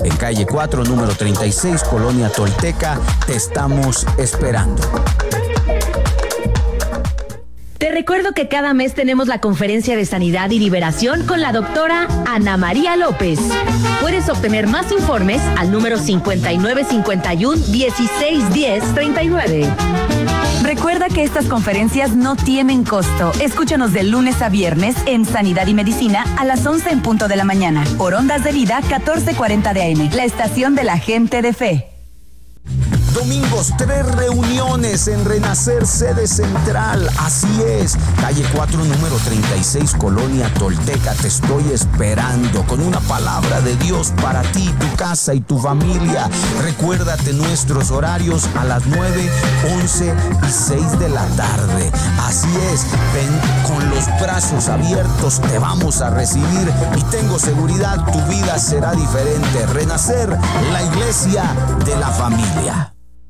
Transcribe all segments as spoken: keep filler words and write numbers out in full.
en calle cuatro, número treinta y seis, Colonia Tolteca. Te estamos esperando. Te recuerdo que cada mes tenemos la conferencia de sanidad y liberación con la doctora Ana María López. Puedes obtener más informes al número cincuenta y nueve cincuenta y uno, dieciséis diez, treinta y nueve. Recuerda que estas conferencias no tienen costo. Escúchanos de lunes a viernes en Sanidad y Medicina a las once en punto de la mañana. Por Ondas de Vida catorce cuarenta de A M, la estación de la gente de fe. Domingos, tres reuniones en Renacer, sede central. Así es, calle cuatro, número treinta y seis, Colonia Tolteca. Te estoy esperando con una palabra de Dios para ti, tu casa y tu familia. Recuérdate nuestros horarios a las nueve, once y seis de la tarde. Así es, ven con los brazos abiertos, te vamos a recibir y tengo seguridad, tu vida será diferente. Renacer, la iglesia de la familia.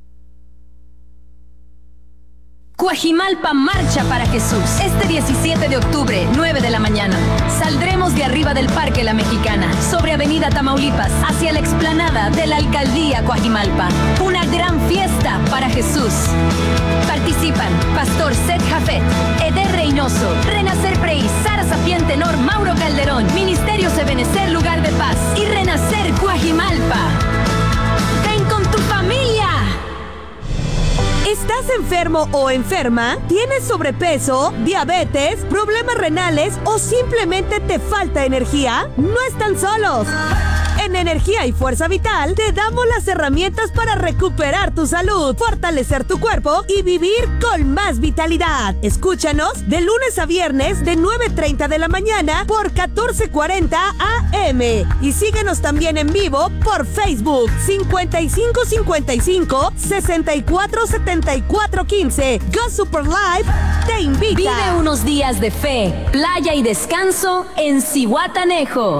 Coajimalpa marcha para Jesús. Este diecisiete de octubre, nueve de la mañana. Saldremos de arriba del Parque La Mexicana, sobre Avenida Tamaulipas, hacia la explanada de la Alcaldía Coajimalpa. Una gran fiesta para Jesús. Participan Pastor Seth Jafet, Eder Reynoso, Renacer Prey, Sara Sapiente Tenor, Mauro Calderón, Ministerio Ebenecer Lugar de Paz y Renacer Coajimalpa. ¡Ven con tu familia! ¿Estás enfermo o enferma? ¿Tienes sobrepeso, diabetes, problemas renales o simplemente te falta energía? No están solos. En Energía y Fuerza Vital te damos las herramientas para recuperar tu salud, fortalecer tu cuerpo y vivir con más vitalidad. Escúchanos de lunes a viernes de nueve treinta de la mañana por catorce cuarenta A M y síguenos también en vivo por Facebook cincuenta y cinco cincuenta y cinco, sesenta y cuatro setenta y cuatro quince. Go Super Live te invita. Vive unos días de fe, playa y descanso en Zihuatanejo.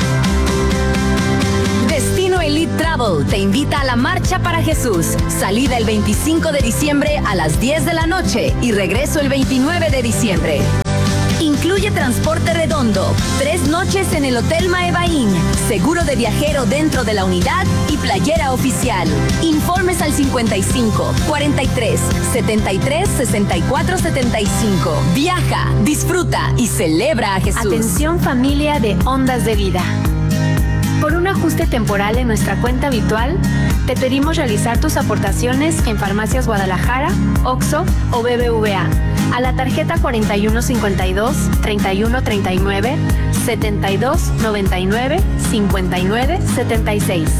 Destino Elite Travel te invita a la Marcha para Jesús. Salida el veinticinco de diciembre a las diez de la noche y regreso el veintinueve de diciembre. Incluye transporte redondo, tres noches en el Hotel Maebaín, seguro de viajero dentro de la unidad y playera oficial. Informes al cincuenta y cinco, cuarenta y tres, setenta y tres, sesenta y cuatro, setenta y cinco. Viaja, disfruta y celebra a Jesús. Atención familia de Ondas de Vida. Por un ajuste temporal en nuestra cuenta habitual, te pedimos realizar tus aportaciones en Farmacias Guadalajara, Oxxo o B B V A a la tarjeta cuarenta y uno cincuenta y dos, treinta y uno treinta y nueve, setenta y dos noventa y nueve, cincuenta y nueve setenta y seis.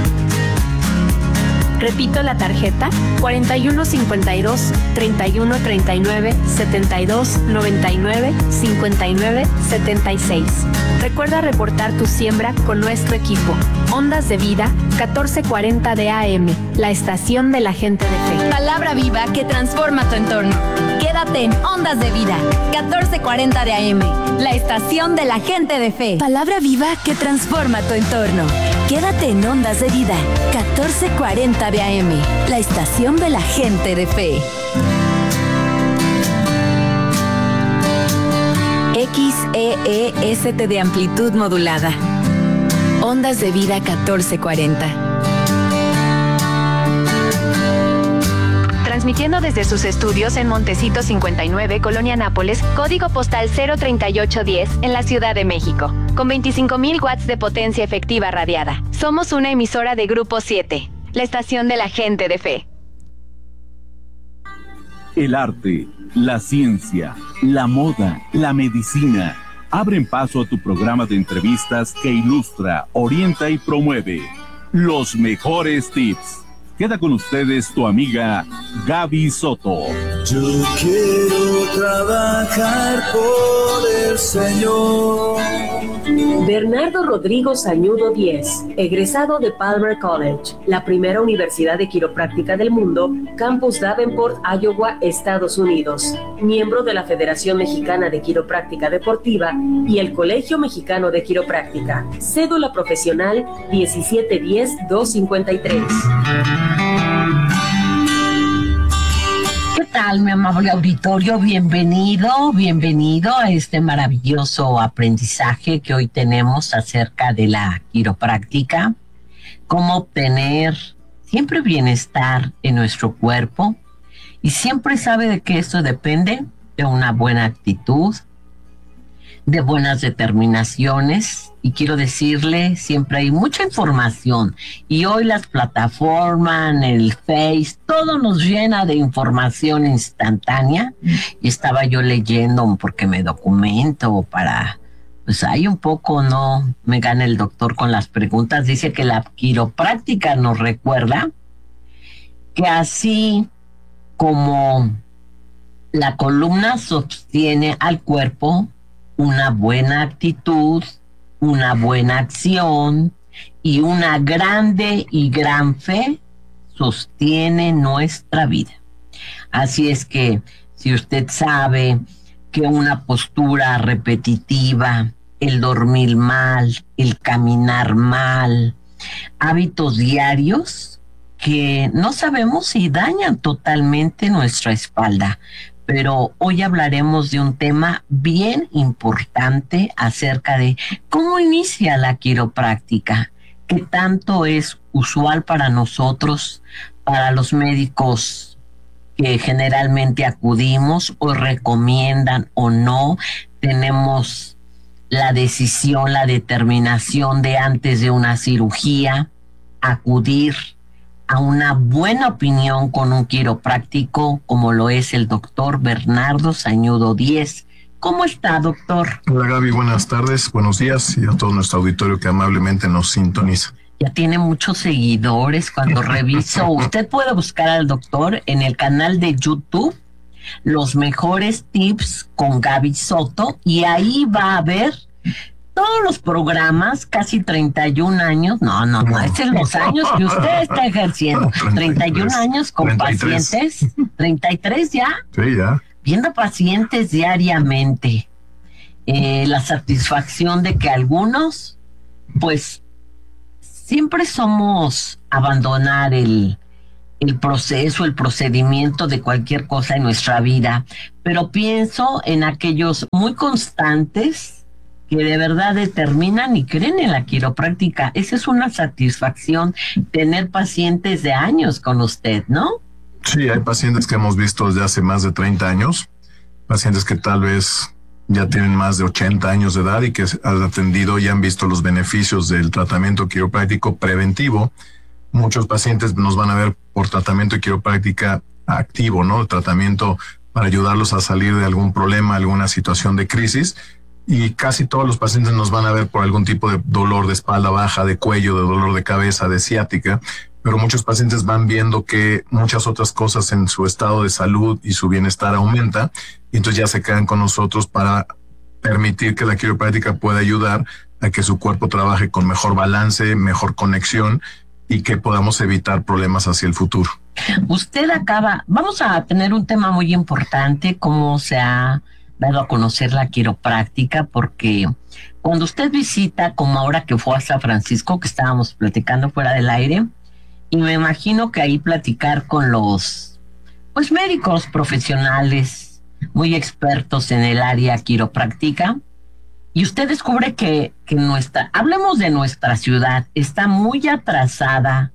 Repito la tarjeta cuarenta y uno cincuenta y dos, treinta y uno treinta y nueve, setenta y dos noventa y nueve, cincuenta y nueve setenta y seis. Recuerda reportar tu siembra con nuestro equipo. Ondas de Vida, catorce cuarenta de A M, la estación de la gente de fe. Palabra viva que transforma tu entorno. Quédate en Ondas de Vida, catorce cuarenta de A M, la estación de la gente de fe. Palabra viva que transforma tu entorno. Quédate en Ondas de Vida, catorce cuarenta de A M, la estación de la gente de fe. X E E S T de amplitud modulada. Ondas de Vida catorce cuarenta. Transmitiendo desde sus estudios en Montecito cincuenta y nueve, Colonia Nápoles, código postal cero treinta y ocho diez, en la Ciudad de México, con veinticinco mil watts de potencia efectiva radiada. Somos una emisora de Grupo siete, la estación de la gente de fe. El arte, la ciencia, la moda, la medicina abren paso a tu programa de entrevistas que ilustra, orienta y promueve los mejores tips. Queda con ustedes tu amiga Gaby Soto. Yo quiero trabajar por el Señor. Bernardo Rodrigo Sañudo Díez, egresado de Palmer College, la primera universidad de quiropráctica del mundo, Campus Davenport, Iowa, Estados Unidos, miembro de la Federación Mexicana de Quiropráctica Deportiva y el Colegio Mexicano de Quiropráctica. Cédula profesional diecisiete diez, doscientos cincuenta y tres. ¿Qué tal, mi amable auditorio? Bienvenido, bienvenido a este maravilloso aprendizaje que hoy tenemos acerca de la quiropráctica. cómo obtener siempre bienestar en nuestro cuerpo, y siempre sabe de que esto depende de una buena actitud, de buenas determinaciones, y quiero decirle, siempre hay mucha información, y hoy las plataformas, el Face, todo nos llena de información instantánea, y estaba yo leyendo porque me documento para, pues hay un poco, no me gana el doctor con las preguntas, dice que la quiropráctica nos recuerda que así como la columna sostiene al cuerpo, una buena actitud, una buena acción y una grande y gran fe sostiene nuestra vida. Así es que si usted sabe que una postura repetitiva, el dormir mal, el caminar mal, hábitos diarios que no sabemos si dañan totalmente nuestra espalda, pero hoy hablaremos de un tema bien importante acerca de cómo inicia la quiropráctica, qué tanto es usual para nosotros, para los médicos que generalmente acudimos o recomiendan o no. Tenemos la decisión, la determinación de antes de una cirugía acudir a una buena opinión con un quiropráctico como lo es el doctor Bernardo Sañudo Díez. ¿Cómo está, doctor? Hola, Gaby, buenas tardes, buenos días, y a todo nuestro auditorio que amablemente nos sintoniza. Ya tiene muchos seguidores. Cuando reviso, usted puede buscar al doctor en el canal de YouTube, Los Mejores Tips con Gaby Soto, y ahí va a ver todos los programas, casi treinta y un años, no, no, no, es en los años que usted está ejerciendo, treinta y un años con treinta y tres. pacientes, treinta y tres ya, Sí, ya. viendo pacientes diariamente, eh, la satisfacción de que algunos, pues, siempre somos abandonar el, el proceso, el procedimiento de cualquier cosa en nuestra vida, pero pienso en aquellos muy constantes que de verdad determinan y creen en la quiropráctica. Esa es una satisfacción, tener pacientes de años con usted, ¿no? Sí, hay pacientes que hemos visto desde hace más de treinta años, pacientes que tal vez ya tienen más de ochenta años de edad y que han atendido y han visto los beneficios del tratamiento quiropráctico preventivo. Muchos pacientes nos van a ver por tratamiento de quiropráctica activo, ¿no? El tratamiento para ayudarlos a salir de algún problema, alguna situación de crisis. Y casi todos los pacientes nos van a ver por algún tipo de dolor de espalda baja, de cuello, de dolor de cabeza, de ciática, pero muchos pacientes van viendo que muchas otras cosas en su estado de salud y su bienestar aumenta, y entonces ya se quedan con nosotros para permitir que la quiropráctica pueda ayudar a que su cuerpo trabaje con mejor balance, mejor conexión, y que podamos evitar problemas hacia el futuro. Usted acaba, vamos a tener un tema muy importante, cómo se ha dado a conocer la quiropráctica, porque cuando usted visita, como ahora que fue a San Francisco, que estábamos platicando fuera del aire, y me imagino que ahí platicar con los pues médicos profesionales muy expertos en el área quiropráctica, y usted descubre que, que nuestra, hablemos de nuestra ciudad, está muy atrasada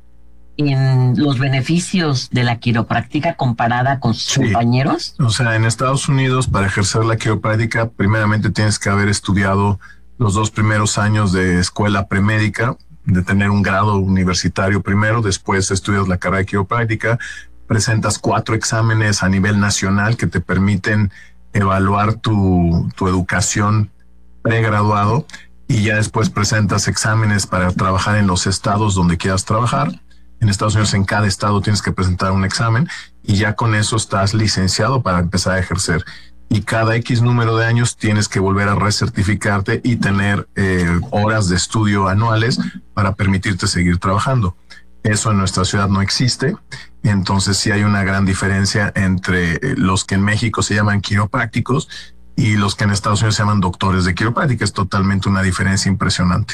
en los beneficios de la quiropráctica comparada con sus sí. compañeros. O sea, en Estados Unidos, para ejercer la quiropráctica, primeramente tienes que haber estudiado los dos primeros años de escuela premédica, de tener un grado universitario primero, después estudias la carrera de quiropráctica, presentas cuatro exámenes a nivel nacional que te permiten evaluar tu, tu educación pregraduado, y ya después presentas exámenes para trabajar en los estados donde quieras trabajar. En Estados Unidos, en cada estado tienes que presentar un examen, y ya con eso estás licenciado para empezar a ejercer. Y cada X número de años tienes que volver a recertificarte y tener eh, horas de estudio anuales para permitirte seguir trabajando. Eso en nuestra ciudad no existe. Entonces sí hay una gran diferencia entre los que en México se llaman quiroprácticos y los que en Estados Unidos se llaman doctores de quiropráctica. Es totalmente una diferencia impresionante.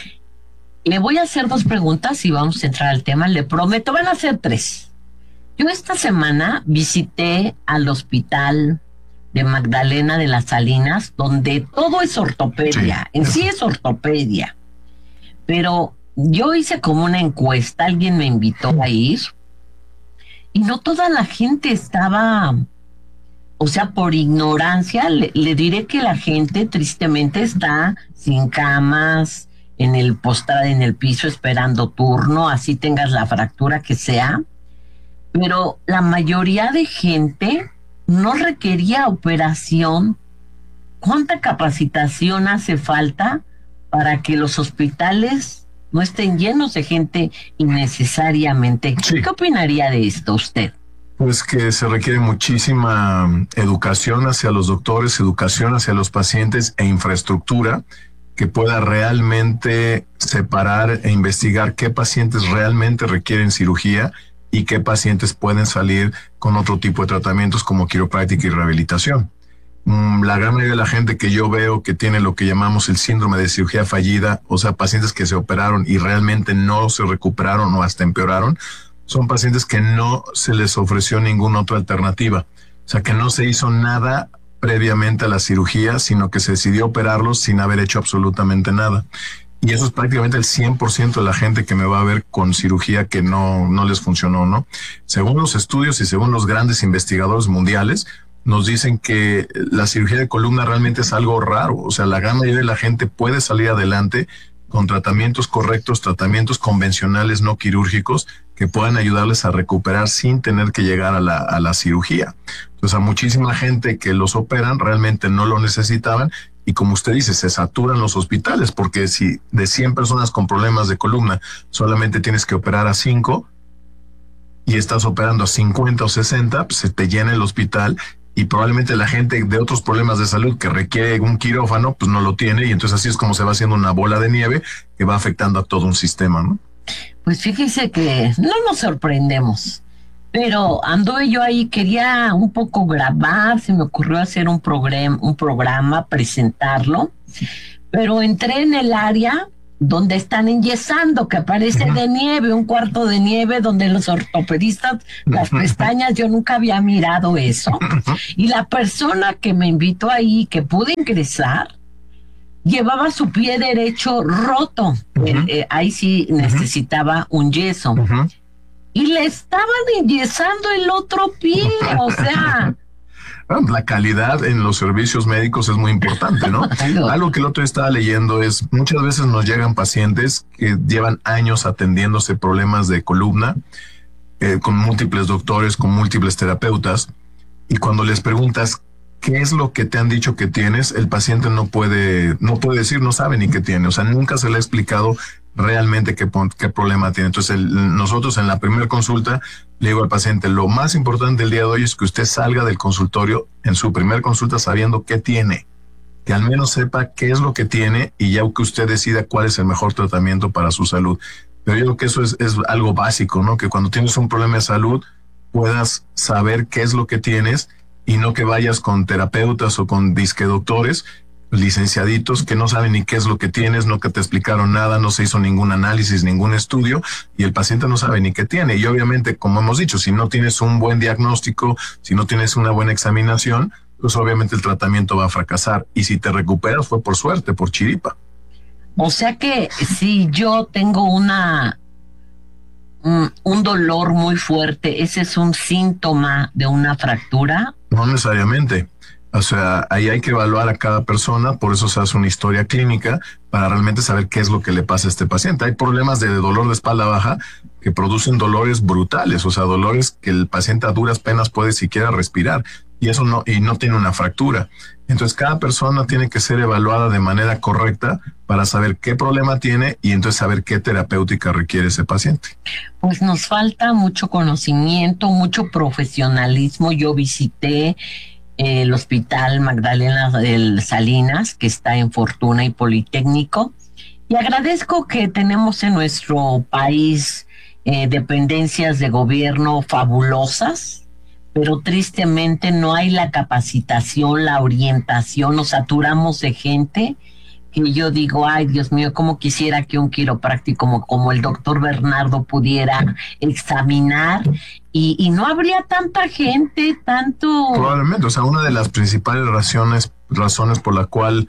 Le voy a hacer dos preguntas y vamos a entrar al tema. Le prometo, van a ser tres. Yo esta semana visité al hospital de Magdalena de las Salinas, donde todo es ortopedia. Sí. En sí es ortopedia. Pero yo hice como una encuesta, alguien me invitó a ir y no toda la gente estaba, o sea, por ignorancia, le, le diré que la gente tristemente está sin camas, en el postrada en el piso esperando turno, así tengas la fractura que sea, pero la mayoría de gente no requería operación. ¿Cuánta capacitación hace falta para que los hospitales no estén llenos de gente innecesariamente? Sí. ¿Qué opinaría de esto usted? Pues que se requiere muchísima educación hacia los doctores, educación hacia los pacientes e infraestructura que pueda realmente separar e investigar qué pacientes realmente requieren cirugía y qué pacientes pueden salir con otro tipo de tratamientos como quiropráctica y rehabilitación. La gran mayoría de la gente que yo veo que tiene lo que llamamos el síndrome de cirugía fallida, o sea, pacientes que se operaron y realmente no se recuperaron o hasta empeoraron, son pacientes que no se les ofreció ninguna otra alternativa. O sea, que no se hizo nada previamente a la cirugía, sino que se decidió operarlos sin haber hecho absolutamente nada. Y eso es prácticamente el cien por ciento de la gente que me va a ver con cirugía que no, no les funcionó, ¿no? Según los estudios y según los grandes investigadores mundiales, nos dicen que la cirugía de columna realmente es algo raro. O sea, la gran mayoría de la gente puede salir adelante con tratamientos correctos, tratamientos convencionales no quirúrgicos que puedan ayudarles a recuperar sin tener que llegar a la, a la cirugía. Entonces, a muchísima gente que los operan realmente no lo necesitaban y, como usted dice, se saturan los hospitales, porque si de cien personas con problemas de columna solamente tienes que operar a cinco y estás operando a cincuenta o sesenta, pues se te llena el hospital y probablemente la gente de otros problemas de salud que requiere un quirófano, pues no lo tiene, y entonces así es como se va haciendo una bola de nieve que va afectando a todo un sistema, ¿no? Pues fíjese que no nos sorprendemos, pero anduve yo ahí, quería un poco grabar, se me ocurrió hacer un programa, un programa, presentarlo, pero entré en el área donde están enyesando, que aparece uh-huh. de nieve, un cuarto de nieve, donde los ortopedistas, las pestañas, yo nunca había mirado eso. Uh-huh. Y la persona que me invitó ahí, que pude ingresar, llevaba su pie derecho roto. Uh-huh. eh, eh, ahí sí necesitaba uh-huh. un yeso. Uh-huh. Y le estaban enyesando el otro pie, o sea... La calidad en los servicios médicos es muy importante, ¿no? Algo que el otro día estaba leyendo es, muchas veces nos llegan pacientes que llevan años atendiéndose problemas de columna, eh, con múltiples doctores, con múltiples terapeutas, y cuando les preguntas qué es lo que te han dicho que tienes, el paciente no puede, no puede decir, no sabe ni qué tiene, o sea, nunca se le ha explicado realmente qué, qué problema tiene. Entonces, el, nosotros en la primera consulta le digo al paciente, lo más importante el día de hoy es que usted salga del consultorio en su primera consulta sabiendo qué tiene, que al menos sepa qué es lo que tiene y ya que usted decida cuál es el mejor tratamiento para su salud. Pero yo creo que eso es, es algo básico, ¿no? Que cuando tienes un problema de salud puedas saber qué es lo que tienes y no que vayas con terapeutas o con disque doctores licenciaditos que no saben ni qué es lo que tienes, no que te explicaron nada, no se hizo ningún análisis, ningún estudio y el paciente no sabe ni qué tiene. Y obviamente, como hemos dicho, si no tienes un buen diagnóstico, si no tienes una buena examinación, pues obviamente el tratamiento va a fracasar. Y si te recuperas fue por suerte, por chiripa. O sea que si yo tengo una un, un dolor muy fuerte, ¿ese es un síntoma de una fractura? No necesariamente. O sea, ahí hay que evaluar a cada persona, por eso se hace una historia clínica para realmente saber qué es lo que le pasa a este paciente. Hay problemas de dolor de espalda baja que producen dolores brutales, o sea, dolores que el paciente a duras penas puede siquiera respirar y eso no, y no tiene una fractura. Entonces, cada persona tiene que ser evaluada de manera correcta para saber qué problema tiene y entonces saber qué terapéutica requiere ese paciente. Pues nos falta mucho conocimiento, mucho profesionalismo. Yo visité el Hospital Magdalena del Salinas, que está en Fortuna y Politécnico, y agradezco que tenemos en nuestro país eh, dependencias de gobierno fabulosas, pero tristemente no hay la capacitación, la orientación, nos saturamos de gente que yo digo, ay Dios mío, cómo quisiera que un quiropráctico como, como el doctor Bernardo pudiera examinar y, y no habría tanta gente, tanto... Probablemente, o sea, una de las principales razones, razones por la cual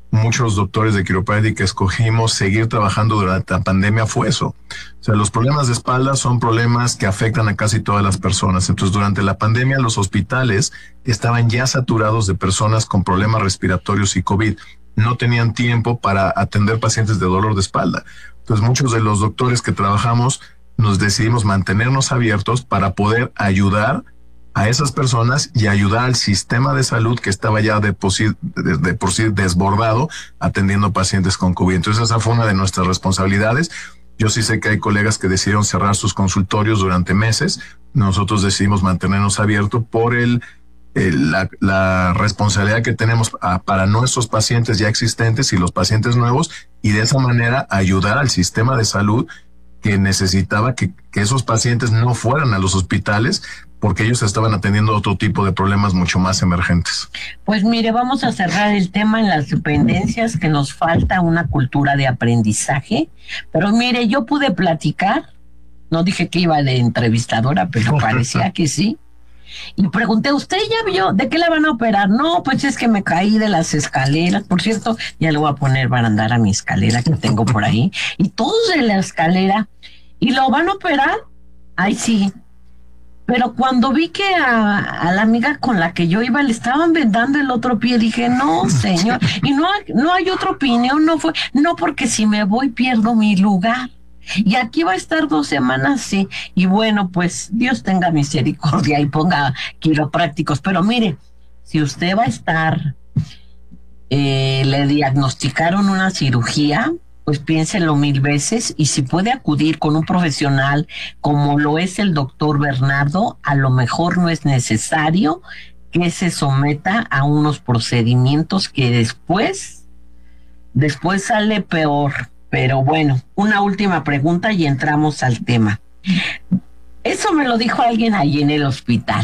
muchos doctores de quiropráctica escogimos seguir trabajando durante la pandemia fue eso. O sea, los problemas de espalda son problemas que afectan a casi todas las personas. Entonces, durante la pandemia, los hospitales estaban ya saturados de personas con problemas respiratorios y COVID. No tenían tiempo para atender pacientes de dolor de espalda. Entonces, muchos de los doctores que trabajamos nos decidimos mantenernos abiertos para poder ayudar a esas personas y ayudar al sistema de salud que estaba ya de por sí, de, de por sí desbordado atendiendo pacientes con COVID. Entonces esa fue una de nuestras responsabilidades. Yo sí sé que hay colegas que decidieron cerrar sus consultorios durante meses. Nosotros decidimos mantenernos abiertos por el, el, la, la responsabilidad que tenemos a, para nuestros pacientes ya existentes y los pacientes nuevos, y de esa manera ayudar al sistema de salud que necesitaba que, que esos pacientes no fueran a los hospitales porque ellos estaban atendiendo otro tipo de problemas mucho más emergentes. Pues mire, vamos a cerrar el tema en las dependencias, que nos falta una cultura de aprendizaje. Pero mire, yo pude platicar, no dije que iba de entrevistadora, pero parecía que sí. Y pregunté, ¿usted ya vio de qué le van a operar? No, pues es que me caí de las escaleras. Por cierto, ya le voy a poner barandal a mi escalera que tengo por ahí. Y todos de la escalera. ¿Y lo van a operar? Ay, sí. Pero cuando vi que a, a la amiga con la que yo iba le estaban vendando el otro pie, dije, no, señor. Y no, no hay otra opinión, no fue, no, porque si me voy pierdo mi lugar. Y aquí va a estar dos semanas, sí. Y bueno, pues Dios tenga misericordia y ponga quiroprácticos. Pero mire, si usted va a estar, eh, le diagnosticaron una cirugía, pues piénselo mil veces, y si puede acudir con un profesional como lo es el doctor Bernardo, a lo mejor no es necesario que se someta a unos procedimientos que después, después sale peor. Pero bueno, una última pregunta y entramos al tema. Eso me lo dijo alguien allí en el hospital,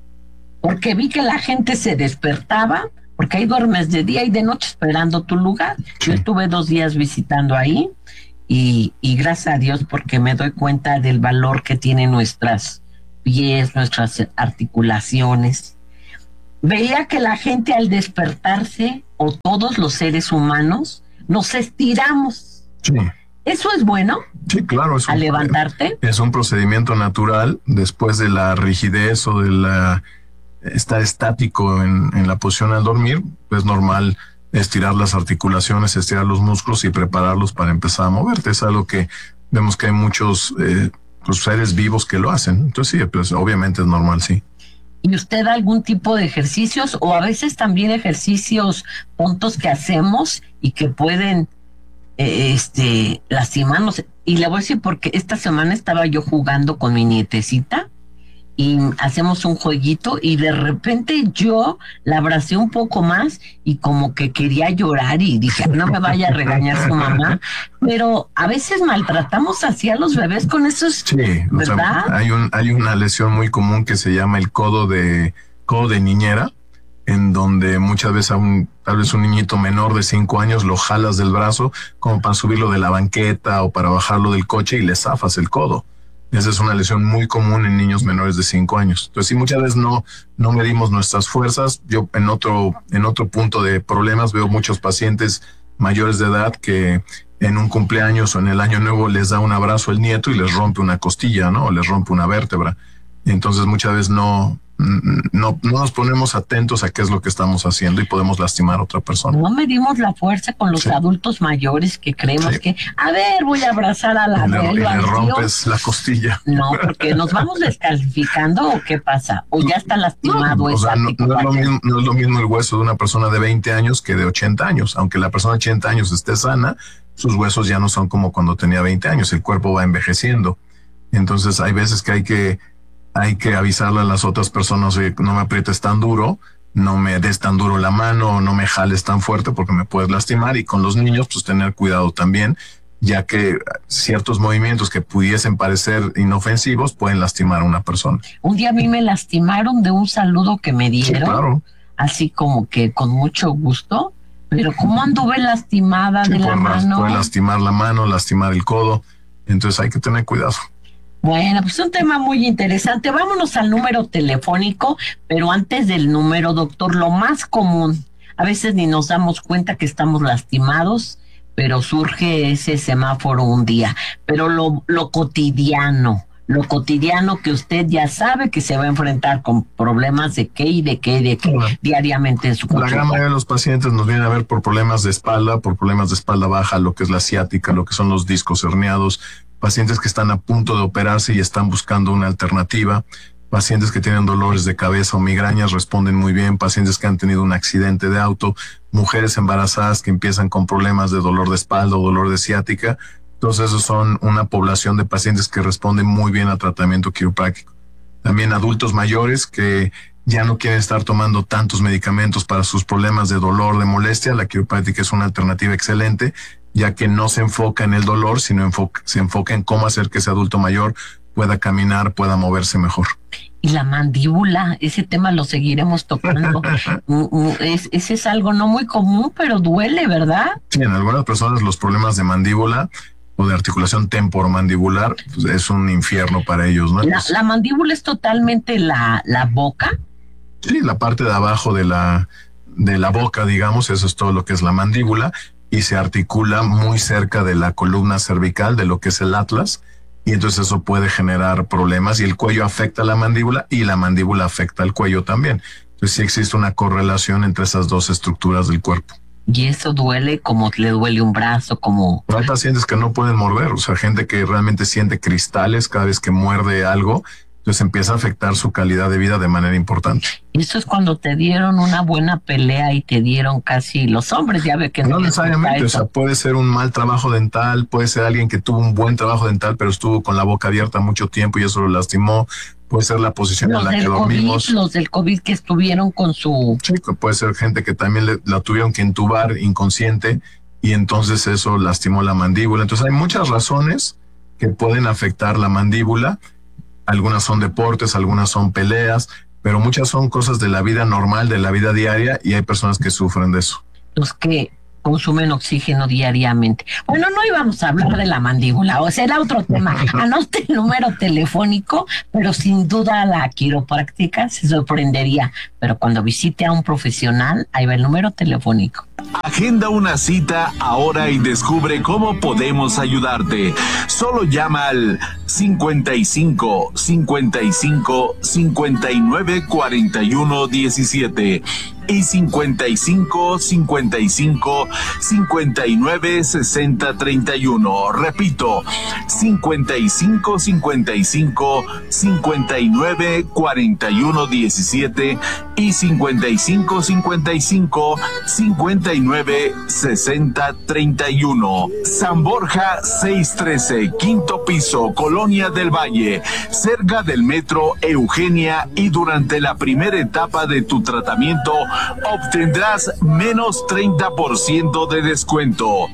porque vi que la gente se despertaba, porque ahí duermes de día y de noche esperando tu lugar. Yo estuve dos días visitando ahí y, y gracias a Dios, porque me doy cuenta del valor que tienen nuestras pies, nuestras articulaciones. Veía que la gente al despertarse, o todos los seres humanos, nos estiramos. Sí. ¿Eso es bueno? Sí, claro. Es ¿Al un, levantarte? Es un procedimiento natural después de la rigidez o de la estar estático en, en la posición al dormir. Es normal estirar las articulaciones, estirar los músculos y prepararlos para empezar a moverte. Es algo que vemos que hay muchos eh, pues, seres vivos que lo hacen. Entonces sí, pues obviamente es normal, sí. ¿Y usted da algún tipo de ejercicios o a veces también ejercicios tontos que hacemos y que pueden eh, este lastimarnos? Y le voy a decir porque esta semana estaba yo jugando con mi nietecita y hacemos un jueguito y de repente yo la abracé un poco más y como que quería llorar y dije, no me vaya a regañar su mamá, pero a veces maltratamos así a los bebés con esos, sí, ¿verdad? O sea, hay, un, hay una lesión muy común que se llama el codo de, codo de niñera, en donde muchas veces a un, tal vez un niñito menor de cinco años lo jalas del brazo como para subirlo de la banqueta o para bajarlo del coche y le zafas el codo. Esa es una lesión muy común en niños menores de cinco años. Entonces, si muchas veces no, no medimos nuestras fuerzas, yo en otro, en otro punto de problemas veo muchos pacientes mayores de edad que en un cumpleaños o en el año nuevo les da un abrazo el nieto y les rompe una costilla, ¿no? O les rompe una vértebra. Y entonces muchas veces no, no, no nos ponemos atentos a qué es lo que estamos haciendo y podemos lastimar a otra persona. No medimos la fuerza con los sí. adultos mayores que creemos sí. que, a ver, voy a abrazar a la y le, y le rompes Dios. la costilla. No, porque nos vamos descalificando o qué pasa, o ya está lastimado. No, o sea, no, no, es lo mismo, no es lo mismo el hueso de una persona de veinte años que de ochenta años. Aunque la persona de ochenta años esté sana, sus huesos ya no son como cuando tenía veinte años, el cuerpo va envejeciendo. Entonces hay veces que hay que hay que avisarle a las otras personas, oye, no me aprietes tan duro, no me des tan duro la mano, no me jales tan fuerte porque me puedes lastimar. Y con los niños, pues tener cuidado también, ya que ciertos movimientos que pudiesen parecer inofensivos pueden lastimar a una persona. Un día a mí me lastimaron de un saludo que me dieron, sí, claro. Así como que con mucho gusto, pero como anduve lastimada sí, de la mano. Puede lastimar la mano, lastimar el codo, entonces hay que tener cuidado. Bueno, pues un tema muy interesante. Vámonos al número telefónico, pero antes del número, doctor, lo más común, a veces ni nos damos cuenta que estamos lastimados, pero surge ese semáforo un día. Pero lo, lo cotidiano, lo cotidiano que usted ya sabe que se va a enfrentar con problemas de qué y de qué y de qué bueno, diariamente en su consulta. La gran mayoría de los pacientes nos vienen a ver por problemas de espalda, por problemas de espalda baja, lo que es la ciática, lo que son los discos herniados, pacientes que están a punto de operarse y están buscando una alternativa, pacientes que tienen dolores de cabeza o migrañas responden muy bien, pacientes que han tenido un accidente de auto, mujeres embarazadas que empiezan con problemas de dolor de espalda o dolor de ciática. Entonces, esos son una población de pacientes que responden muy bien al tratamiento quiropráctico. También adultos mayores que ya no quieren estar tomando tantos medicamentos para sus problemas de dolor, de molestia. La quiropráctica es una alternativa excelente, ya que no se enfoca en el dolor, sino enfoca, se enfoca en cómo hacer que ese adulto mayor pueda caminar, pueda moverse mejor. Y la mandíbula, ese tema lo seguiremos tocando. es, ese es algo no muy común, pero duele, ¿verdad? Sí, en algunas personas los problemas de mandíbula o de articulación temporomandibular pues es un infierno para ellos, ¿no? La, la mandíbula es totalmente la, la boca. Sí, la parte de abajo de la, de la boca, digamos, eso es todo lo que es la mandíbula, y se articula muy cerca de la columna cervical, de lo que es el atlas, y entonces eso puede generar problemas, y el cuello afecta a la mandíbula y la mandíbula afecta al cuello también. Entonces sí existe una correlación entre esas dos estructuras del cuerpo. Y eso duele como le duele un brazo, como... Hay pacientes que no pueden morder, o sea, gente que realmente siente cristales cada vez que muerde algo, entonces empieza a afectar su calidad de vida de manera importante. Eso es cuando te dieron una buena pelea y te dieron casi los hombres, ya ve que... No necesariamente, o sea, puede ser un mal trabajo dental, puede ser alguien que tuvo un buen trabajo dental, pero estuvo con la boca abierta mucho tiempo y eso lo lastimó. Puede ser la posición los en la que COVID, dormimos. Los del COVID que estuvieron con su... Sí, puede ser gente que también le, la tuvieron que intubar inconsciente y entonces eso lastimó la mandíbula. Entonces hay muchas razones que pueden afectar la mandíbula. Algunas son deportes, algunas son peleas, pero muchas son cosas de la vida normal, de la vida diaria, y hay personas que sufren de eso. Los que consumen oxígeno diariamente. Bueno, no íbamos a hablar de la mandíbula, o sea, era otro tema. Anote el número telefónico, pero sin duda la quiropráctica se sorprendería. Pero cuando visite a un profesional, ahí va el número telefónico. Agenda una cita ahora y descubre cómo podemos ayudarte. Solo llama al cincuenta y cinco, cincuenta y cinco, cincuenta y nueve, cuarenta y uno, diecisiete y cincuenta y cinco, cincuenta y cinco, cincuenta y nueve, sesenta, treinta y uno. Repito, cincuenta y cinco, cincuenta y cinco, cincuenta y nueve, cuarenta y uno, diecisiete y cincuenta y cinco, cincuenta y cinco, cincuenta y nueve, sesenta, treinta y uno. San Borja seiscientos trece, quinto piso, Colonia del Valle, cerca del metro Eugenia, y durante la primera etapa de tu tratamiento obtendrás menos treinta por ciento de descuento.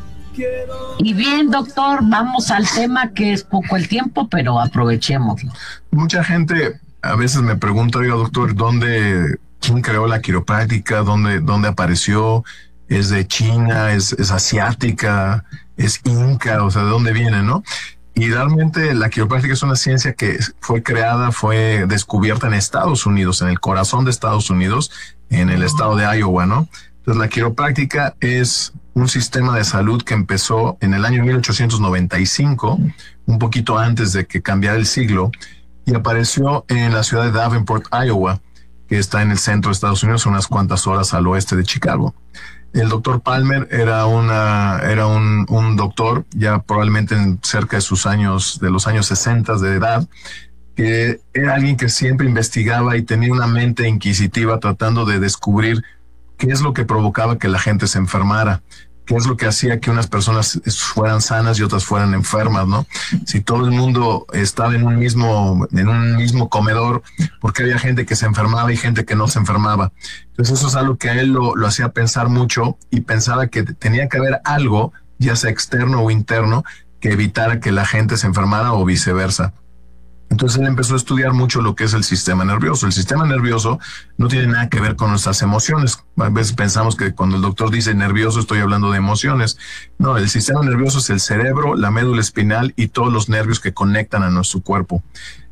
Y bien, doctor, vamos al tema, que es poco el tiempo, pero aprovechémoslo. Mucha gente a veces me pregunta, oiga, doctor, ¿dónde, quién creó la quiropráctica? ¿Dónde, dónde apareció? ¿Es de China? ¿Es, es asiática? ¿Es inca? O sea, ¿de dónde viene, no? Y realmente la quiropráctica es una ciencia que fue creada, fue descubierta en Estados Unidos, en el corazón de Estados Unidos, en el estado de Iowa, ¿no? Entonces la quiropráctica es un sistema de salud que empezó en el año mil ochocientos noventa y cinco, un poquito antes de que cambiara el siglo, y apareció en la ciudad de Davenport, Iowa, que está en el centro de Estados Unidos, unas cuantas horas al oeste de Chicago. El doctor Palmer era una era un, un doctor ya probablemente en cerca de sus años, de los años sesenta de edad, que era alguien que siempre investigaba y tenía una mente inquisitiva tratando de descubrir qué es lo que provocaba que la gente se enfermara, qué es lo que hacía que unas personas fueran sanas y otras fueran enfermas, ¿no? Si todo el mundo estaba en un mismo, en un mismo comedor, ¿por qué había gente que se enfermaba y gente que no se enfermaba? Entonces eso es algo que a él lo, lo hacía pensar mucho, y pensaba que tenía que haber algo, ya sea externo o interno, que evitara que la gente se enfermara o viceversa. Entonces él empezó a estudiar mucho lo que es el sistema nervioso. El sistema nervioso no tiene nada que ver con nuestras emociones. A veces pensamos que cuando el doctor dice nervioso estoy hablando de emociones. No, el sistema nervioso es el cerebro, la médula espinal y todos los nervios que conectan a nuestro cuerpo.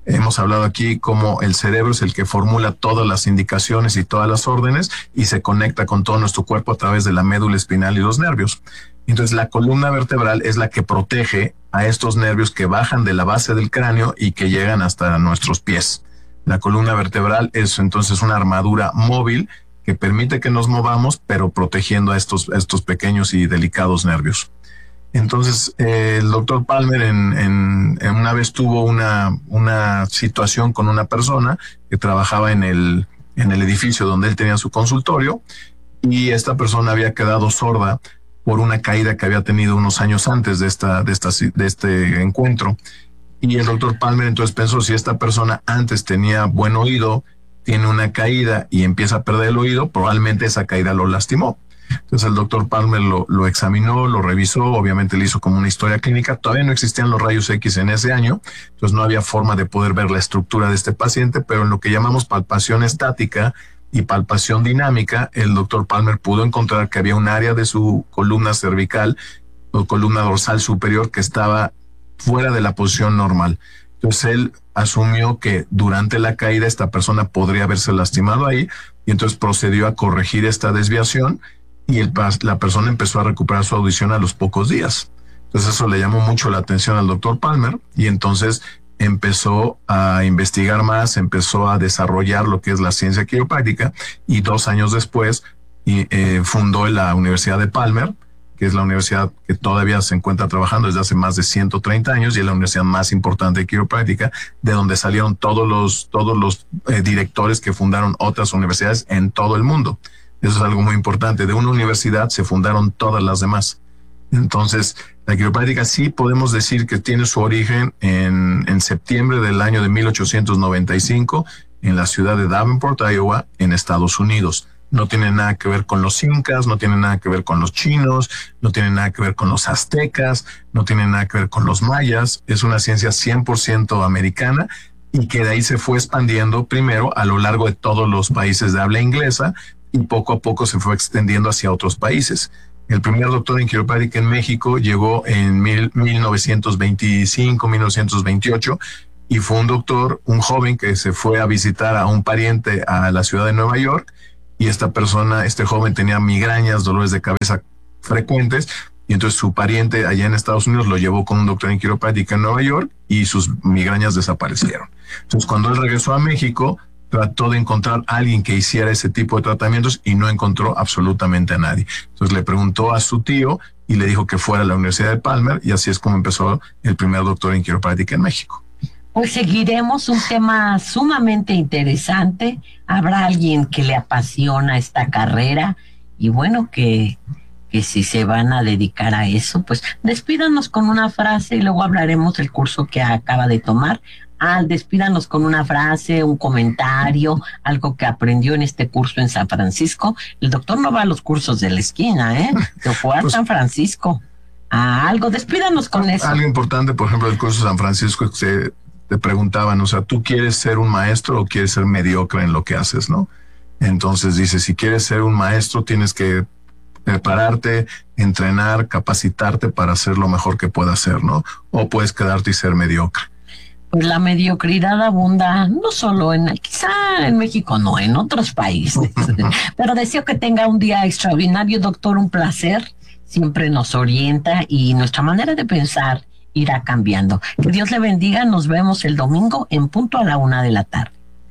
Hemos hablado aquí cómo el cerebro es el que formula todas las indicaciones y todas las órdenes y se conecta con todo nuestro cuerpo a través de la médula espinal y los nervios. Entonces la columna vertebral es la que protege a estos nervios que bajan de la base del cráneo y que llegan hasta nuestros pies. La columna vertebral es entonces una armadura móvil que permite que nos movamos, pero protegiendo a estos, a estos pequeños y delicados nervios. Entonces, eh, el doctor Palmer en, en, en una vez tuvo una, una situación con una persona que trabajaba en el, en el edificio donde él tenía su consultorio, y esta persona había quedado sorda por una caída que había tenido unos años antes de, esta, de, esta, de este encuentro. Y el doctor Palmer entonces pensó, si esta persona antes tenía buen oído, tiene una caída y empieza a perder el oído, probablemente esa caída lo lastimó. Entonces el doctor Palmer lo, lo examinó, lo revisó, obviamente le hizo como una historia clínica. Todavía no existían los rayos X en ese año, entonces no había forma de poder ver la estructura de este paciente, pero en lo que llamamos palpación estática y palpación dinámica, el doctor Palmer pudo encontrar que había un área de su columna cervical o columna dorsal superior que estaba fuera de la posición normal. Entonces él asumió que durante la caída esta persona podría haberse lastimado ahí, y entonces procedió a corregir esta desviación, y el, la persona empezó a recuperar su audición a los pocos días. Entonces eso le llamó mucho la atención al doctor Palmer, y entonces empezó a investigar más, empezó a desarrollar lo que es la ciencia quiropráctica, y dos años después y, eh, fundó la Universidad de Palmer, que es la universidad que todavía se encuentra trabajando desde hace más de ciento treinta años, y es la universidad más importante de quiropráctica, de donde salieron todos los, todos los eh, directores que fundaron otras universidades en todo el mundo. Eso es algo muy importante. De una universidad se fundaron todas las demás. Entonces, la quiropráctica sí podemos decir que tiene su origen en, en septiembre del año de mil ochocientos noventa y cinco en la ciudad de Davenport, Iowa, en Estados Unidos. No tiene nada que ver con los incas, no tiene nada que ver con los chinos, no tiene nada que ver con los aztecas, no tiene nada que ver con los mayas. Es una ciencia cien por ciento americana, y que de ahí se fue expandiendo primero a lo largo de todos los países de habla inglesa, y poco a poco se fue extendiendo hacia otros países. El primer doctor en quiropráctica en México llegó en mil novecientos veinticinco, mil novecientos veintiocho, y fue un doctor, un joven que se fue a visitar a un pariente a la ciudad de Nueva York, y esta persona, este joven tenía migrañas, dolores de cabeza frecuentes, y entonces su pariente allá en Estados Unidos lo llevó con un doctor en quiropráctica en Nueva York, y sus migrañas desaparecieron. Entonces cuando él regresó a México, trató de encontrar a alguien que hiciera ese tipo de tratamientos y no encontró absolutamente a nadie. Entonces le preguntó a su tío y le dijo que fuera a la Universidad de Palmer, y así es como empezó el primer doctor en quiropráctica en México. Pues seguiremos un tema sumamente interesante. Habrá alguien que le apasiona esta carrera, y bueno, que, que si se van a dedicar a eso, pues despídanos con una frase y luego hablaremos del curso que acaba de tomar. Ah, despídanos con una frase, un comentario, algo que aprendió en este curso en San Francisco. El doctor no va a los cursos de la esquina, ¿eh? Se fue a pues, San Francisco. Ah, algo, despídanos con eso. Algo importante, por ejemplo, el curso de San Francisco, que se, te preguntaban, o sea, ¿tú quieres ser un maestro o quieres ser mediocre en lo que haces, no? Entonces dice, si quieres ser un maestro, tienes que prepararte, entrenar, capacitarte para hacer lo mejor que puedas hacer, ¿no? O puedes quedarte y ser mediocre. Pues la mediocridad abunda no solo en, quizá en México, no, en otros países. Pero deseo que tenga un día extraordinario, doctor, un placer. Siempre nos orienta y nuestra manera de pensar irá cambiando. Que Dios le bendiga. Nos vemos el domingo en punto a la una de la tarde.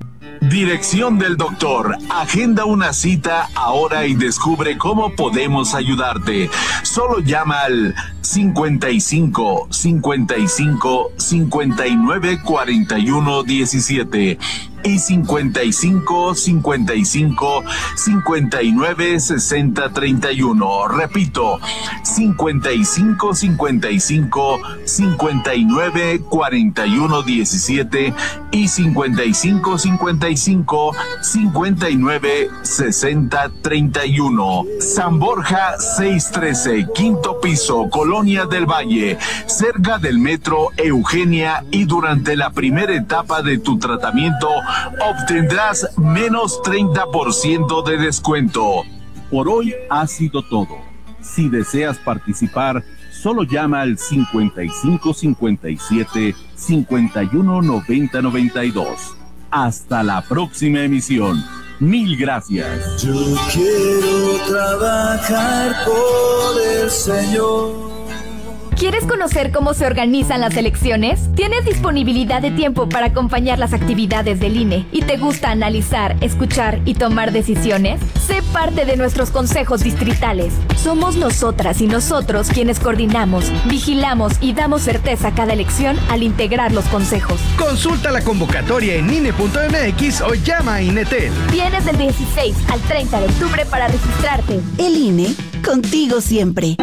Dirección del doctor. Agenda una cita ahora y descubre cómo podemos ayudarte. Solo llama al cincuenta y cinco, cincuenta y cinco, cincuenta y nueve, cuarenta y uno, diecisiete y cincuenta y cinco, cincuenta y cinco, cincuenta y nueve, sesenta, treinta y uno. Repito, cincuenta y cinco, cincuenta y cinco, cincuenta y nueve, cuarenta y uno, diecisiete y cincuenta y cinco, cincuenta y cinco, cincuenta y nueve, sesenta, treinta y uno. San Borja seiscientos trece, quinto piso, Colonia del Valle, cerca del metro Eugenia, y durante la primera etapa de tu tratamiento obtendrás menos treinta por ciento de descuento. Por hoy ha sido todo. Si deseas participar, Solo llama al cincuenta y cinco cincuenta y siete cincuenta y uno noventa noventa y dos. Hasta la próxima emisión. Mil gracias. Yo quiero trabajar por el Señor. ¿Quieres conocer cómo se organizan las elecciones? ¿Tienes disponibilidad de tiempo para acompañar las actividades del I N E y te gusta analizar, escuchar y tomar decisiones? Sé parte de nuestros consejos distritales. Somos nosotras y nosotros quienes coordinamos, vigilamos y damos certeza a cada elección al integrar los consejos. Consulta la convocatoria en I N E punto M X o llama a INETEL. Tienes del dieciséis al treinta de octubre para registrarte. El I N E, contigo siempre.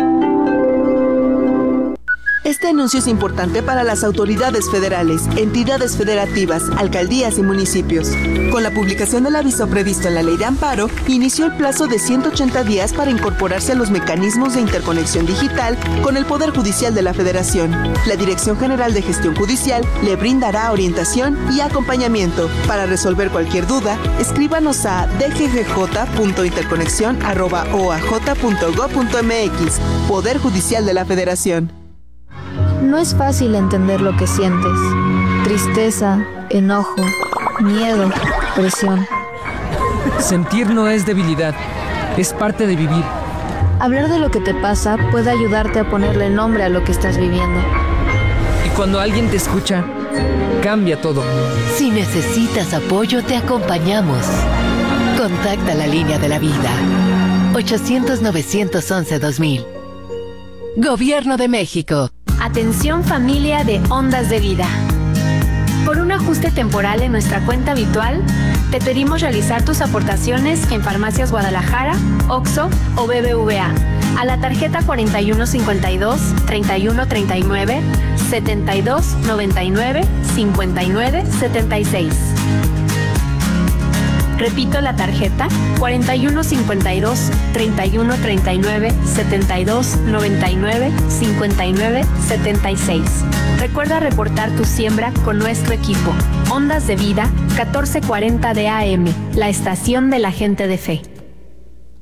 Este anuncio es importante para las autoridades federales, entidades federativas, alcaldías y municipios. Con la publicación del aviso previsto en la Ley de Amparo, inició el plazo de ciento ochenta días para incorporarse a los mecanismos de interconexión digital con el Poder Judicial de la Federación. La Dirección General de Gestión Judicial le brindará orientación y acompañamiento. Para resolver cualquier duda, escríbanos a d g g j punto interconexión arroba o a j punto gob punto m x. Poder Judicial de la Federación. No es fácil entender lo que sientes. Tristeza, enojo, miedo, presión. Sentir no es debilidad, es parte de vivir. Hablar de lo que te pasa puede ayudarte a ponerle nombre a lo que estás viviendo. Y cuando alguien te escucha, cambia todo. Si necesitas apoyo, te acompañamos. Contacta la línea de la vida. ochocientos novecientos once dos mil. Gobierno de México. Atención familia de Ondas de Vida. Por un ajuste temporal en nuestra cuenta habitual, te pedimos realizar tus aportaciones en Farmacias Guadalajara, OXXO o B B V A a la tarjeta cuarenta y uno cincuenta y dos, treinta y uno treinta y nueve, setenta y dos noventa y nueve, cincuenta y nueve setenta y seis. Repito la tarjeta cuarenta y uno cincuenta y dos, treinta y uno treinta y nueve, setenta y dos noventa y nueve, cincuenta y nueve setenta y seis. Recuerda reportar tu siembra con nuestro equipo. Ondas de Vida, catorce cuarenta de A M, la estación de la gente de fe.